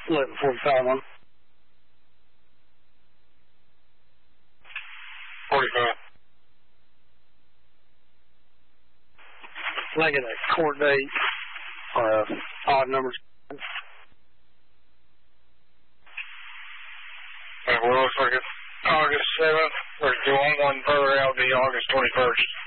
11:45. 45. Make it a court date or odd numbers. Well, looks like it's August 7th, or do you want one further out, the August 21st?